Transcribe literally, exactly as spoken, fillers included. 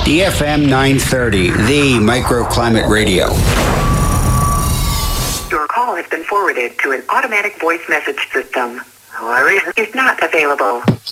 D F M nine thirty, the microclimate radio. Your call has been forwarded to an automatic voice message system. Larry is not available.